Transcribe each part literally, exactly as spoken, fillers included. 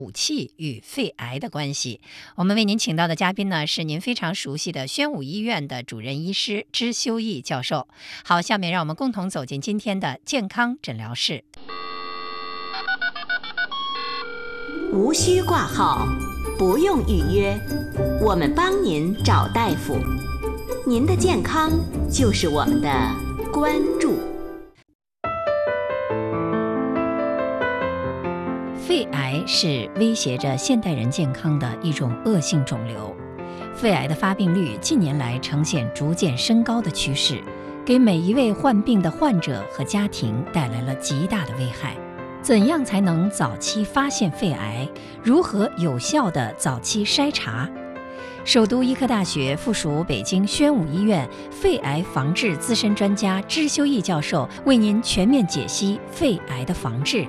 武器与肺癌的关系。我们为您请到的嘉宾呢，是您非常熟悉的宣武医院的主任医师支修义教授。好，下面让我们共同走进今天的健康诊疗室。 无需挂号，不用预约，我们帮您找大夫。您的健康就是我们的关注。 肺癌是威胁着现代人健康的一种恶性肿瘤，肺癌的发病率近年来呈现逐渐升高的趋势，给每一位患病的患者和家庭带来了极大的危害。怎样才能早期发现肺癌？如何有效地早期筛查？首都医科大学附属北京宣武医院肺癌防治资深专家支修义教授为您全面解析肺癌的防治。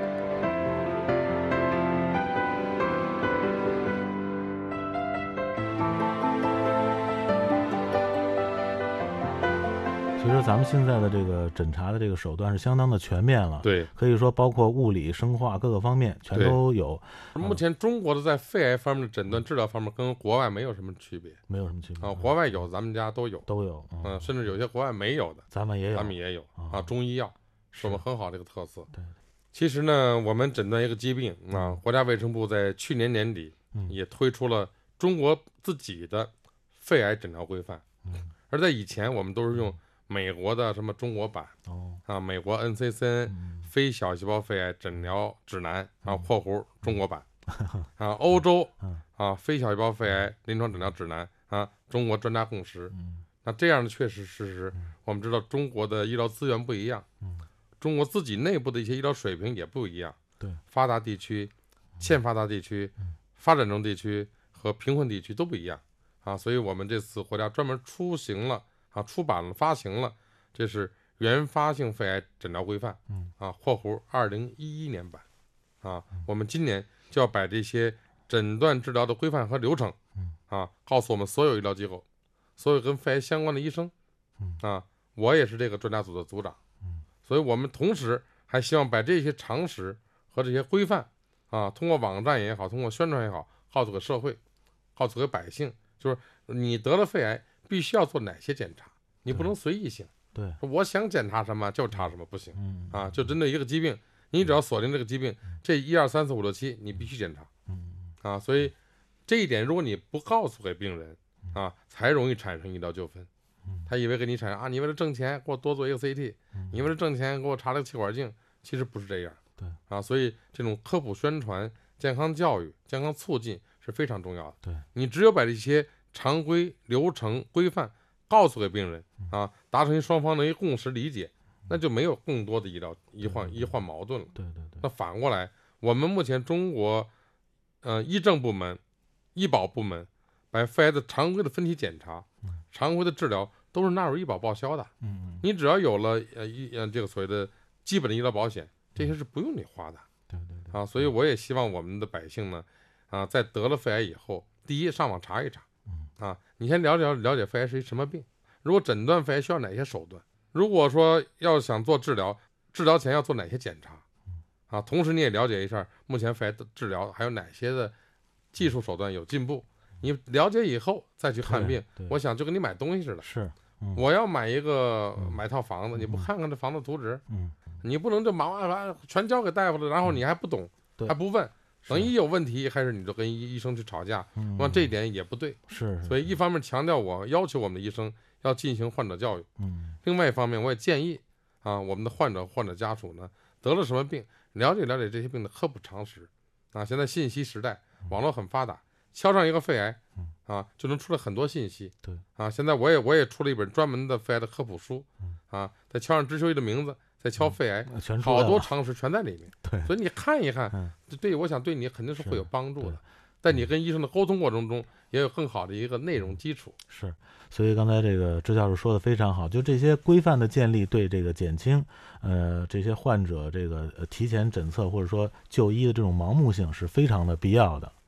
其实咱们现在的这个诊查的这个手段是相当的全面了， 对， 可以说包括物理、生化各个方面全都有。 目前中国的在肺癌方面的诊断治疗方面跟国外没有什么区别， 没有什么区别啊，国外有，咱们家都有， 都有， 嗯、呃，甚至有些国外没有的， 咱们也有， 咱们也有啊。中医药是我们很好的一个特色。 对， 其实呢，我们诊断一个疾病啊，国家卫生部在去年年底也推出了中国自己的肺癌诊疗规范，嗯，而在以前我们都是用美国的什么中国版、哦、啊，美国 N C C N、嗯、非小细胞肺癌诊疗指南啊（括弧中国版）啊，欧洲啊非小细胞肺癌临床诊疗指南啊，中国专家共识。嗯、那这样的确实事实，嗯、我们知道中国的医疗资源不一样，嗯、中国自己内部的一些医疗水平也不一样。 对， 发达地区、欠发达地区、嗯、发展中地区和贫困地区都不一样啊，所以我们这次国家专门出行了。啊，出版了发行了，这是原发性肺癌诊疗规范，嗯啊（括弧二零一一年版）啊，我们今年就要把这些诊断治疗的规范和流程，嗯啊，告诉我们所有医疗机构，所有跟肺癌相关的医生，嗯啊，我也是这个专家组的组长，嗯，所以我们同时还希望把这些常识和这些规范啊，通过网站也好，通过宣传也好，告诉给社会，告诉给百姓，就是你得了肺癌必须要做哪些检查，你不能随意性。 对， 我想检查什么就查什么，不行。嗯啊，就针对一个疾病，你只要锁定这个疾病，嗯、这一二三四五六七，你必须检查。嗯啊，所以这一点，如果你不告诉给病人啊，才容易产生医疗纠纷。嗯，他以为给你产生啊，你为了挣钱给我多做一个 C T，嗯、你为了挣钱给我查了个气管镜，其实不是这样。 对啊，所以这种科普宣传、健康教育、健康促进是非常重要的。 对， 你只有把这些常规流程规范告诉给病人啊，达成双方的一个共识理解，那就没有更多的医疗医患医患矛盾了。 对对对。 那反过来，我们目前中国，呃，医政部门、医保部门把肺癌的常规的分体检查、常规的治疗都是纳入医保报销的。嗯，你只要有了呃医呃这个所谓的基本的医疗保险，这些是不用你花的。 对对对。 啊，所以我也希望我们的百姓呢，啊，在得了肺癌以后，第一上网查一查。啊，你先了解了解肺癌是一什么病，如果诊断肺癌需要哪些手段，如果说要想做治疗，治疗前要做哪些检查，啊，同时你也了解一下目前肺癌的治疗还有哪些的技术手段有进步，你了解以后再去看病，我想就跟你买东西似的， 是， 嗯、我要买一个、嗯、买套房子，你不看看这房子图纸，嗯，你不能就忙完全交给大夫了，然后你还不懂，嗯、还不问。等一有问题，开始你就跟医生去吵架， 嗯， 那这一点也不对。 是， 所以一方面强调我要求我们的医生要进行患者教育， 嗯， 另外一方面我也建议啊，我们的患者患者家属呢得了什么病，了解了解这些病的科普常识啊。现在信息时代，网络很发达，敲上一个肺癌，啊，就能出来很多信息。 对， 啊，现在我也我也出了一本专门的肺癌的科普书，啊，再敲上支修医的名字。再敲肺癌， 嗯、 好多常识全在里面。 对， 所以你看一看，嗯、对，我想对你肯定是会有帮助的。在你跟医生的沟通过程中，也有更好的一个内容基础。 是，所以刚才这个支教授说的非常好，就这些规范的建立，对这个减轻呃这些患者这个、呃、提前诊测或者说就医的这种盲目性是非常的必要的。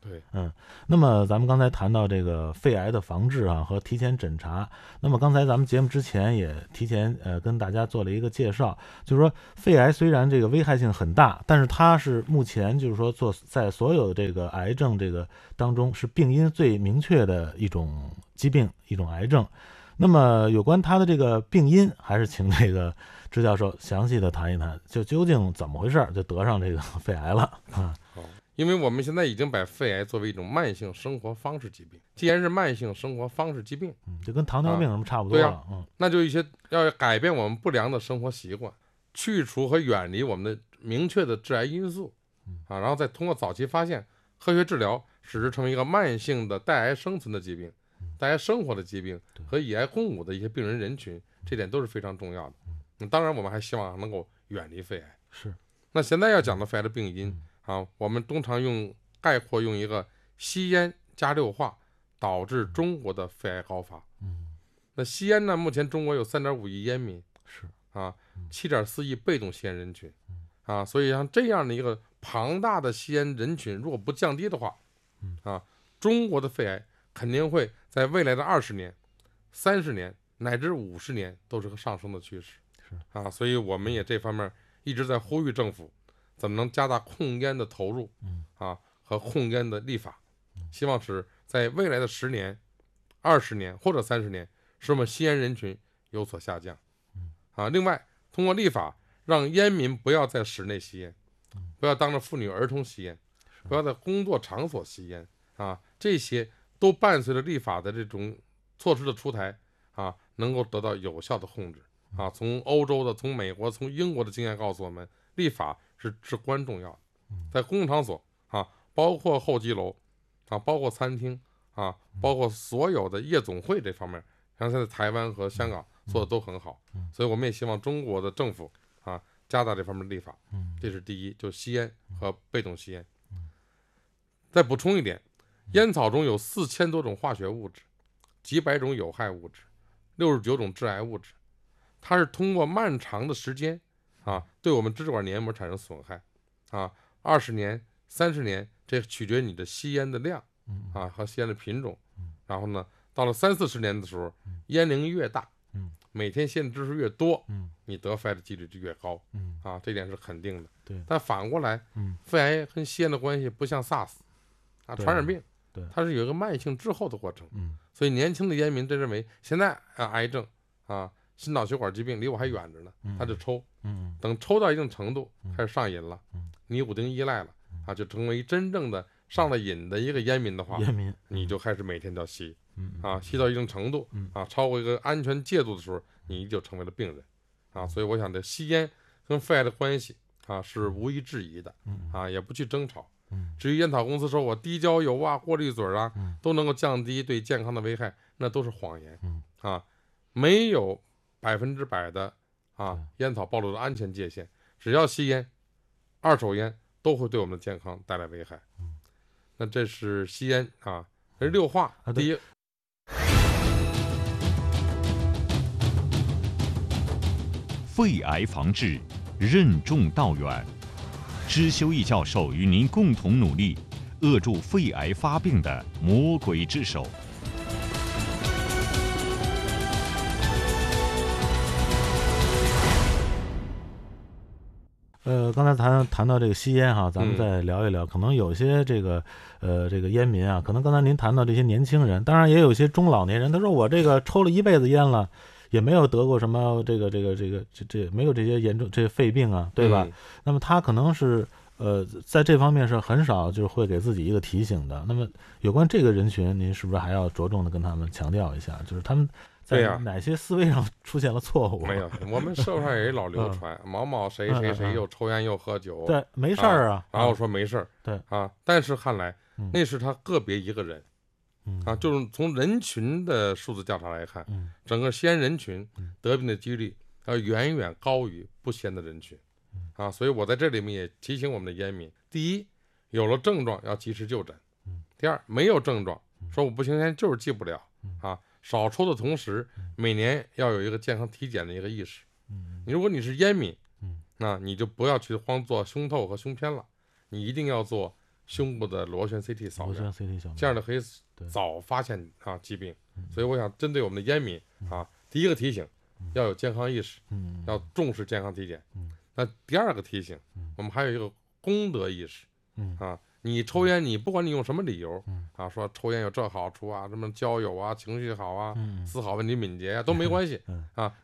对， 嗯，那么咱们刚才谈到这个肺癌的防治啊和提前诊查，那么刚才咱们节目之前也提前呃跟大家做了一个介绍，就是说肺癌虽然这个危害性很大，但是它是目前就是说做在所有这个癌症这个当中是病因最明确的一种疾病，一种癌症。那么有关它的这个病因，还是请这个支教授详细的谈一谈，就究竟怎么回事就得上这个肺癌了啊？ 好，因为我们现在已经把肺癌作为一种慢性生活方式疾病，既然是慢性生活方式疾病， 嗯，就跟糖尿病什么差不多了， 啊对啊嗯， 那就一些要改变我们不良的生活习惯，去除和远离我们的明确的致癌因素，啊，然后再通过早期发现、科学治疗，使之成为一个慢性的带癌生存的疾病、带癌生活的疾病和以癌共舞的一些病人人群，这点都是非常重要的。嗯，当然我们还希望能够远离肺癌。 是。 那现在要讲的肺癌的病因啊，我们通常用概括用一个吸烟加六化导致中国的肺癌高发。 嗯， 那吸烟呢，目前中国有三点五亿烟民， 是啊，七点四亿被动吸烟人群，啊，所以像这样的一个庞大的吸烟人群，如果不降低的话，啊，中国的肺癌肯定会在未来的二十年、三十年乃至五十年都是个上升的趋势。 是啊，所以我们也这方面一直在呼吁政府，怎么能加大控烟的投入，啊和控烟的立法，希望使在未来的十年、二十年或者三十年，使我们吸烟人群有所下降。啊，另外通过立法，让烟民不要在室内吸烟，不要当着妇女儿童吸烟，不要在工作场所吸烟，啊，这些都伴随着立法的这种措施的出台，啊，能够得到有效的控制。啊，从欧洲的、从美国、从英国的经验告诉我们，立法是至关重要的。在公共场所啊，包括候机楼啊，包括餐厅啊，包括所有的夜总会这方面，像现在台湾和香港做的都很好，所以我们也希望中国的政府啊加大这方面的立法。这是第一，就吸烟和被动吸烟。再补充一点，烟草中有四千多种化学物质，几百种有害物质，六十九种致癌物质。它是通过漫长的时间啊，对我们支管黏膜产生损害啊，二十年、三十年，这取决于你的吸烟的量啊和吸烟的品种。然后呢，到了三四十年的时候，烟龄越大，每天吸烟支数越多，你得肺癌的几率就越高啊，这点是肯定的。 对。 但反过来，肺癌跟吸烟的关系不像 SARS 啊传染病， 对， 它是有一个慢性滞后的过程。所以年轻的烟民真认为现在啊癌症啊。心脑血管疾病离我还远着呢，他就抽，等抽到一定程度开始上瘾了，尼古丁依赖了啊，就成为真正的上了瘾的一个烟民的话， 烟民你就开始每天都要吸，啊，吸到一定程度啊，超过一个安全界度的时候，你就成为了病人啊。所以我想这吸烟跟肺癌的关系啊是无疑置疑的啊，也不去争吵。至于烟草公司说我低焦油啊、过滤嘴啊都能够降低对健康的危害，那都是谎言啊，没有百分之百的啊，烟草暴露的安全界限，只要吸烟、二手烟都会对我们的健康带来危害。那这是吸烟啊，这是六化。第一， 肺癌防治任重道远，支修义教授与您共同努力，扼住肺癌发病的魔鬼之手。 呃，刚才谈谈到这个吸烟哈，咱们再聊一聊。嗯、可能有些这个呃这个烟民啊，可能刚才您谈到这些年轻人，当然也有些中老年人，他说我这个抽了一辈子烟了，也没有得过什么这个这个这个这这没有这些严重这些肺病啊，对吧？嗯、那么他可能是呃在这方面是很少就是会给自己一个提醒的。那么有关这个人群，您是不是还要着重的跟他们强调一下，就是他们在哪些思维上出现了错误？ 没有，我们社会上也老流传某某谁谁谁又抽烟又喝酒， 对，没事儿啊， 然后说没事儿， 对啊，但是看来那是他个别一个人，啊，就是从人群的数字调查来看，整个吸烟人群得病的几率要远远高于不吸烟的人群，啊，所以我在这里面也提醒我们的烟民：第一，有了症状要及时就诊；第二，没有症状，说我不行烟就是戒不了啊。少抽的同时，每年要有一个健康体检的一个意识。你如果你是烟民，那你就不要去慌做胸透和胸片了，你一定要做胸部的螺旋 C T 扫描， 螺旋 C T 扫描， 这样的可以对早发现啊疾病。所以我想针对我们的烟民啊，第一个提醒要有健康意识， 嗯， 要重视健康体检。 嗯那第二个提醒，我们还有一个公德意识。 嗯啊，你抽烟，你不管你用什么理由嗯啊，说抽烟有这好处啊，什么交友啊，情绪好啊， 嗯思考问题敏捷啊，都没关系嗯啊。